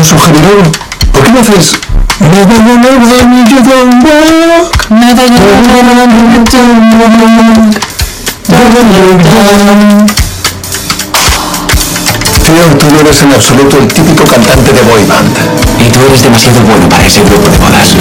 ¿Puedo sugerir algo? ¿Por qué no haces... Tío, tú no eres en absoluto el típico cantante de boy band. Y tú eres demasiado bueno para ese grupo de modas.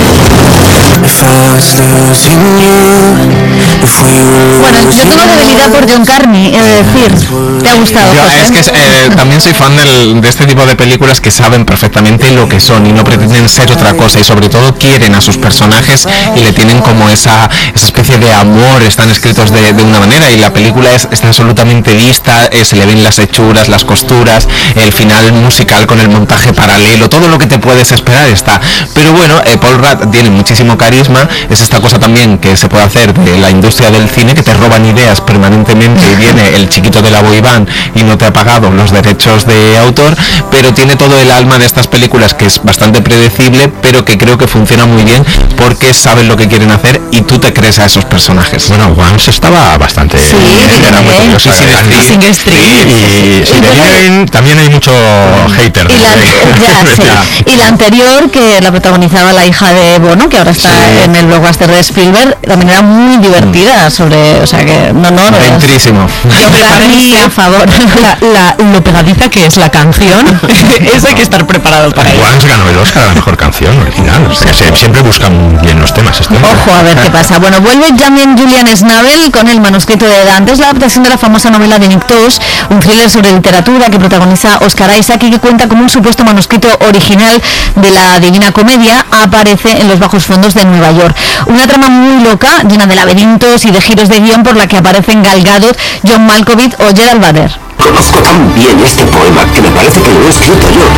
Bueno, yo tengo debilidad por John Carney, es decir, ¿te ha gustado? Es que también soy fan de este tipo de películas que saben perfectamente lo que son y no pretenden ser otra cosa, y sobre todo quieren a sus personajes y le tienen como esa especie de amor. Están escritos de una manera, y la película está absolutamente vista, se le ven las hechuras, las costuras, el final musical con el montaje paralelo, todo lo que te puedes esperar está. Pero bueno, Paul Rudd tiene muchísimo carisma. Es esta cosa también que se puede hacer de la industria del cine, que te roban ideas permanentemente y viene el chiquito de la boy band y no te ha pagado los derechos de autor, pero tiene todo el alma de estas películas, que es bastante predecible, pero que creo que funciona muy bien porque saben lo que quieren hacer y tú te crees a esos personajes. Bueno, Once estaba bastante... Sí, era muy curioso. Sing Street. Y también hay mucho hater. Y la anterior, que la protagonizaba la hija de Bono, que ahora está en el blockbuster de Spielberg, también era muy divertida sobre... O sea que... No. Adentrísimo. A favor. Lo pegadiza que es la canción, eso hay que estar preparado para ello. Once ganó el Oscar a la mejor canción original. O sea, siempre buscan bien los temas. Ojo, a ver qué pasa. Bueno, vuelve también Julian Schnabel con el manuscrito de Dante. Es la adaptación de la famosa novela de Nick Tosh, un thriller sobre literatura que protagoniza Oscar Isaac y que cuenta como un supuesto manuscrito original de la Divina Comedia aparece en los bajos fondos de Nueva York. Una trama muy loca, llena de laberintos y de giros de guión, por la que aparecen Gal Gadot, John Malkovich o Gerald Butler. Conozco tan bien este poema que me parece que lo he escrito yo.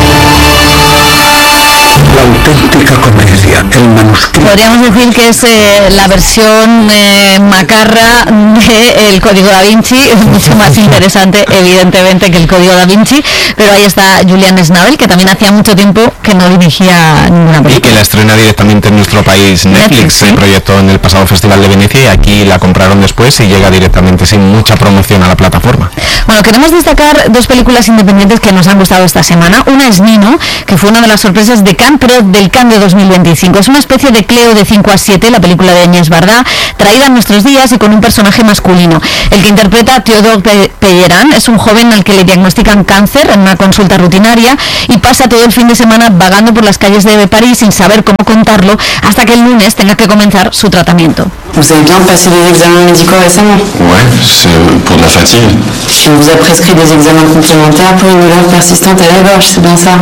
La auténtica comedia, el manuscrito. Podríamos decir que es la versión macarra del Código Da Vinci, mucho más interesante evidentemente que el Código Da Vinci, pero ahí está Julian Schnabel, que también hacía mucho tiempo que no dirigía ninguna película. Y que la estrena directamente en nuestro país Netflix, se proyectó en el pasado Festival de Venecia y aquí la compraron después y llega directamente sin mucha promoción a la plataforma. Bueno, queremos destacar dos películas independientes que nos han gustado esta semana. Una es Nino, que fue una de las sorpresas de Cannes, pero del Cannes de 2025. Es una especie de Cleo de 5 a 7, la película de Agnès Varda, traída en nuestros días y con un personaje masculino. El que interpreta a Théodore Pellerin es un joven al que le diagnostican cáncer en una consulta rutinaria y pasa todo el fin de semana vagando por las calles de París sin saber cómo contarlo hasta que el lunes tenga que comenzar su tratamiento. Vous avez bien passé les examens médicaux récemment? Ouais, c'est pour de la fatigue. Puis on vous a prescrit des examens complémentaires pour une douleur persistante à la gorge, c'est bien ça?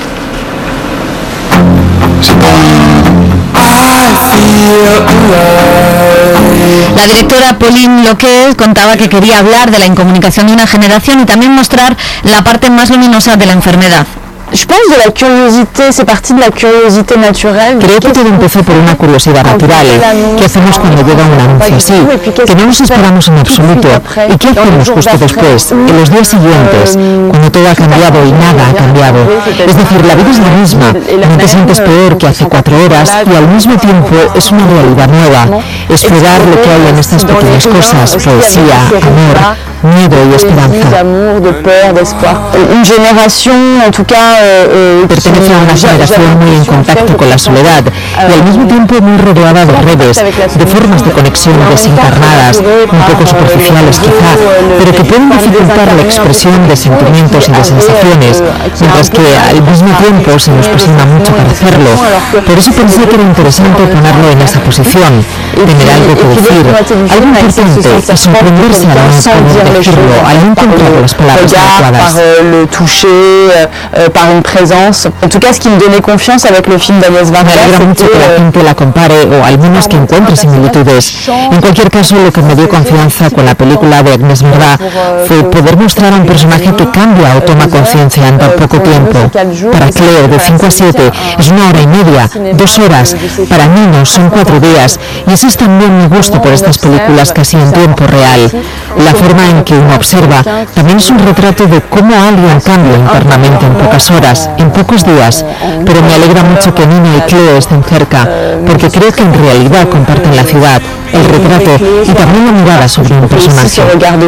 C'est pas... La directora Pauline Loquet contaba que quería hablar de la incomunicación de una generación y también mostrar la parte más luminosa de la enfermedad. Je pense de la curiosité, c'est parti de la curiosité naturelle. Creo que todo empezó por una curiosidad natural. ¿Qué hacemos cuando llega un anuncio así? Que no nos esperamos en absoluto. ¿Y qué hacemos justo después? En los días siguientes, cuando todo ha cambiado y nada ha cambiado. Es decir, la vida es la misma. No te sientes peor que hace 4 horas y al mismo tiempo es una realidad nueva. Explorar lo que hay en estas pequeñas cosas: poesía, amor, miedo y esperanza. Une génération, en tout cas, pertenece a una generación muy en contacto con la soledad y al mismo tiempo muy rodeada de redes, de formas de conexión desencarnadas, un poco superficiales quizá, pero que pueden dificultar la expresión de sentimientos y de sensaciones, mientras que al mismo tiempo se nos presiona mucho para hacerlo. Por eso pensé que era interesante ponerlo en esa posición, tener algo que decir, algo importante, y sorprenderse al no poder decirlo, al no encontrar las palabras adecuadas. Par une présence. En tout cas, ce qui me donnait confiance avec le film d'Agnès Varda. Me alegra mucho que la gente la compare o al menos que encuentre similitudes. En cualquier caso, lo que me dio confianza con la película de Agnès Varda fue poder mostrar a un personaje que cambia o toma conciencia en tan poco tiempo. Para Cleo, de 5 a 7, es 1 hora y media, 2 horas. Para niños son 4 días. Y ese es también mi gusto por estas películas casi en tiempo real. La forma en imagen que uno observa también es un retrato de cómo alguien cambia internamente en pocas horas, en pocos días. Pero me alegra mucho que Nina y Cleo estén cerca, porque creo que en realidad comparten la ciudad, el retrato y también la mirada sobre un personaje.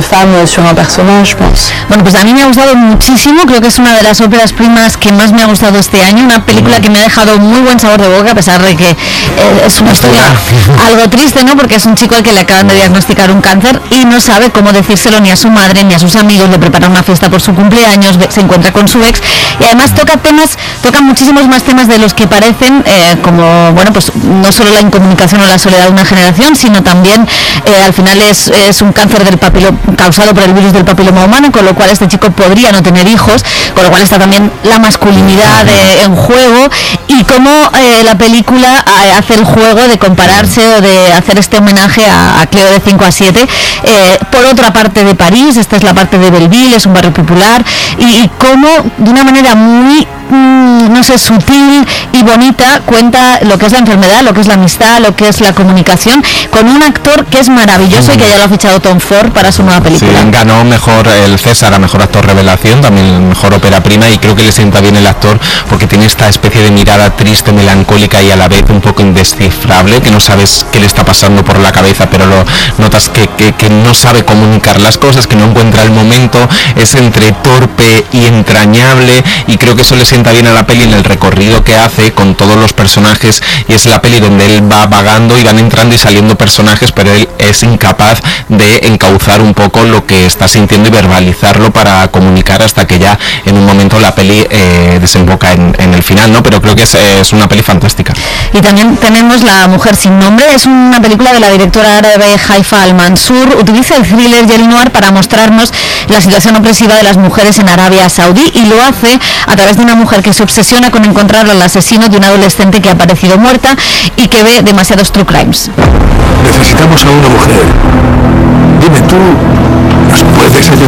Bueno, pues a mí me ha gustado muchísimo, creo que es una de las óperas primas que más me ha gustado este año, una película que me ha dejado muy buen sabor de boca, a pesar de que es una historia algo triste, ¿no? Porque es un chico al que le acaban de diagnosticar un cáncer y no sabe cómo decírselo ni a su madre ni a sus amigos, le prepara una fiesta por su cumpleaños, se encuentra con su ex y además toca muchísimos más temas de los que parecen, como, bueno, pues no solo la incomunicación o la soledad de una generación, sino también al final es un cáncer causado por el virus del papiloma humano, con lo cual este chico podría no tener hijos, con lo cual está también la masculinidad en juego y cómo la película hace el juego de compararse o de hacer este homenaje a Cleo de 5 a 7 por otra parte de París. Esta es la parte de Belleville, es un barrio popular y cómo de una manera muy no sé, sutil y bonita cuenta lo que es la enfermedad, lo que es la amistad, lo que es la comunicación, con un actor que es maravilloso y que ya lo ha fichado Tom Ford para su nueva película. Sí, ganó mejor el César a mejor actor revelación, también mejor ópera prima, y creo que le sienta bien el actor porque tiene esta especie de mirada triste, melancólica y a la vez un poco indescifrable, que no sabes qué le está pasando por la cabeza, pero lo notas que no sabe comunicar las cosas, que no encuentra el momento, es entre torpe y entrañable, y creo que eso le sienta bien a la peli en el recorrido que hace con todos los personajes, y es la peli donde él va vagando y van entrando y saliendo personajes, pero él es incapaz de encauzar un poco lo que está sintiendo y verbalizarlo para comunicar, hasta que ya en un momento la peli desemboca en el final, ¿no? Pero creo que es una peli fantástica. Y también tenemos La mujer sin nombre, es una película de la directora árabe Haifa Al-Mansur. Utiliza el thriller y el noir para mostrarnos la situación opresiva de las mujeres en Arabia Saudí, y lo hace a través de una mujer que se obsesiona con encontrar al asesino de una adolescente que ha aparecido muerta y que ve demasiados true crimes. Necesitamos a una mujer. Dime, ¿tú nos puedes ayudar?